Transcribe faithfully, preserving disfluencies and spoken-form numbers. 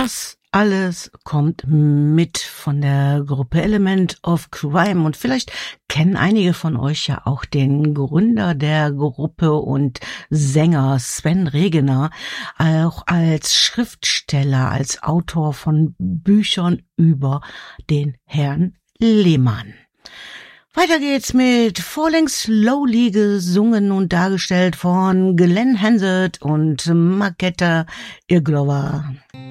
Das alles kommt mit von der Gruppe Element of Crime und vielleicht kennen einige von euch ja auch den Gründer der Gruppe und Sänger Sven Regener, auch als Schriftsteller, als Autor von Büchern über den Herrn Lehmann. Weiter geht's mit Falling Slowly, gesungen und dargestellt von Glenn Hansard und Marketa Irglover.